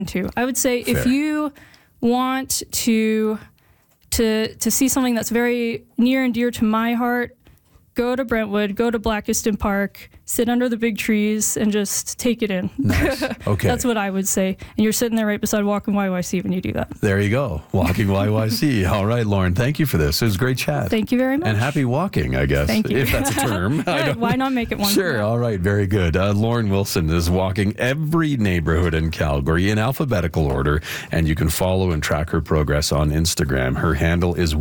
to. I would say if you want to see something that's very near and dear to my heart, go to Brentwood, go to Blackiston Park, sit under the big trees, and just take it in. Nice. Okay. That's what I would say. And you're sitting there right beside Walking YYC when you do that. There you go. Walking YYC. All right, Lauren, thank you for this. It was a great chat. Thank you very much. And happy walking, I guess. Thank you. If that's a term. Why not make it one? Sure. All right. Very good. Lauren Wilson is walking every neighborhood in Calgary in alphabetical order, and you can follow and track her progress on Instagram. Her handle is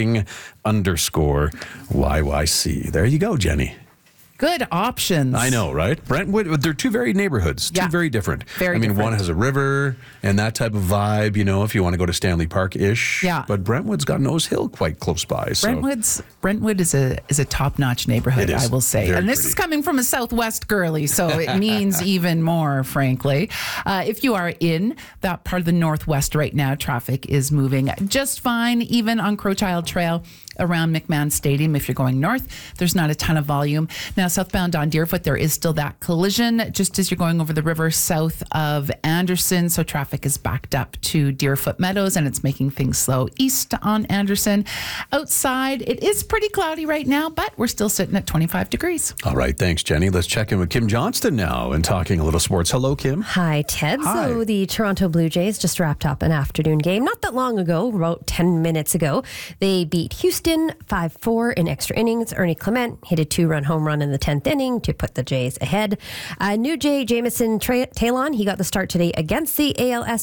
walking_YYC. There you go, Jenny. Good options. I know, right? Brentwood, they're two very neighborhoods, two very different. Very different. One has a river and that type of vibe, if you want to go to Stanley Park-ish. Yeah. But Brentwood's got Nose Hill quite close by. So. Brentwood is a top-notch neighborhood, I will say. Very and this is coming from a Southwest girly, so it means even more, frankly. If you are in that part of the Northwest right now, traffic is moving just fine, even on Crowchild Trail around McMahon Stadium. If you're going north, there's not a ton of volume. Now, southbound on Deerfoot, there is still that collision just as you're going over the river south of Anderson. So traffic is backed up to Deerfoot Meadows, and it's making things slow east on Anderson. Outside, it is pretty cloudy right now, but we're still sitting at 25 degrees. All right. Thanks, Jenny. Let's check in with Kim Johnston now and talking a little sports. Hello, Kim. Hi, Ted. Hi. So the Toronto Blue Jays just wrapped up an afternoon game not that long ago, about 10 minutes ago. They beat Houston 5-4 in extra innings. Ernie Clement hit a 2-run home run in the 10th inning to put the Jays ahead. New Jay Jamison Talon, he got the start today against the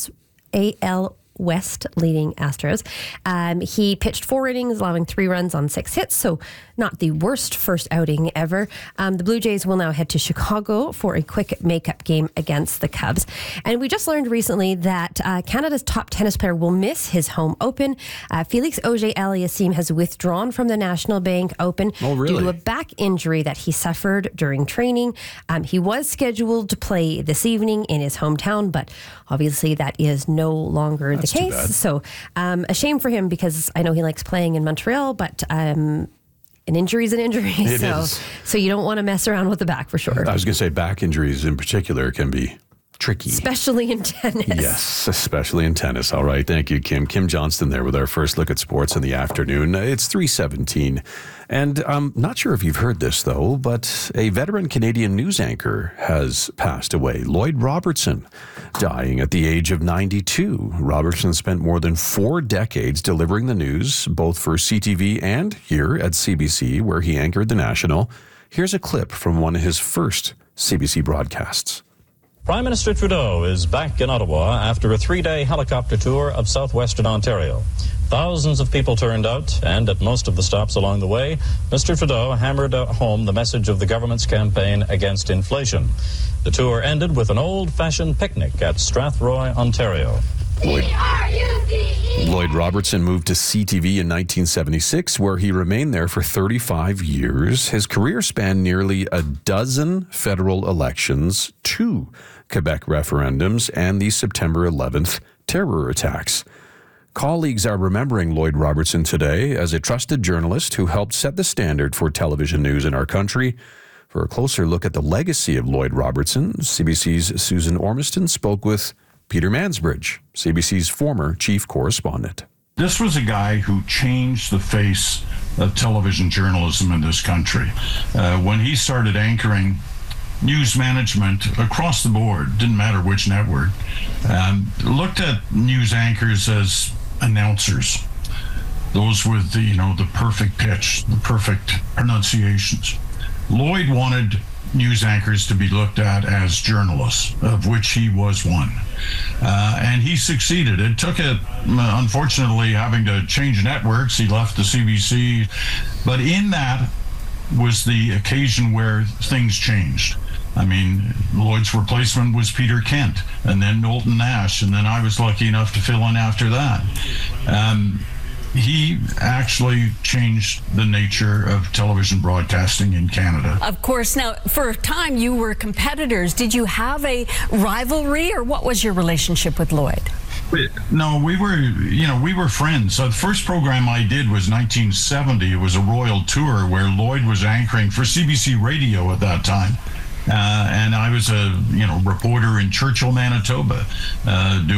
AL West leading Astros. He pitched 4 innings, allowing 3 runs on 6 hits, so not the worst first outing ever. The Blue Jays will now head to Chicago for a quick makeup game against the Cubs. And we just learned recently that Canada's top tennis player will miss his home open. Felix Auger-Aliassime has withdrawn from the National Bank Open due to a back injury that he suffered during training. He was scheduled to play this evening in his hometown, but obviously that is no longer the case. So a shame for him because I know he likes playing in Montreal, but an injury is an injury. So you don't want to mess around with the back for sure. I was going to say back injuries in particular can be tricky. Especially in tennis. Yes, especially in tennis. All right. Thank you, Kim. Kim Johnston there with our first look at sports in the afternoon. It's 3:17. And I'm not sure if you've heard this, though, but a veteran Canadian news anchor has passed away. Lloyd Robertson, dying at the age of 92. Robertson spent more than 4 decades delivering the news, both for CTV and here at CBC, where he anchored the National. Here's a clip from one of his first CBC broadcasts. Prime Minister Trudeau is back in Ottawa after a 3-day helicopter tour of southwestern Ontario. Thousands of people turned out, and at most of the stops along the way, Mr. Trudeau hammered home the message of the government's campaign against inflation. The tour ended with an old-fashioned picnic at Strathroy, Ontario. Lloyd Robertson moved to CTV in 1976, where he remained there for 35 years. His career spanned nearly a dozen federal elections, 2 Quebec referendums, and the September 11th terror attacks. Colleagues are remembering Lloyd Robertson today as a trusted journalist who helped set the standard for television news in our country. For a closer look at the legacy of Lloyd Robertson, CBC's Susan Ormiston spoke with Peter Mansbridge, CBC's former chief correspondent. This was a guy who changed the face of television journalism in this country. When he started anchoring news management across the board, didn't matter which network, looked at news anchors as announcers. Those with the perfect pitch, the perfect pronunciations. Lloyd wanted news anchors to be looked at as journalists, of which he was one. And he succeeded. It took it, unfortunately, having to change networks. He left the CBC. But in that was the occasion where things changed. I mean, Lloyd's replacement was Peter Kent, and then Knowlton Nash, and then I was lucky enough to fill in after that. He actually changed the nature of television broadcasting in Canada. Of course. Now, for a time, you were competitors. Did you have a rivalry, or what was your relationship with Lloyd? No, we were friends. So the first program I did was 1970. It was a royal tour where Lloyd was anchoring for CBC Radio at that time. And I was a reporter in Churchill, Manitoba, doing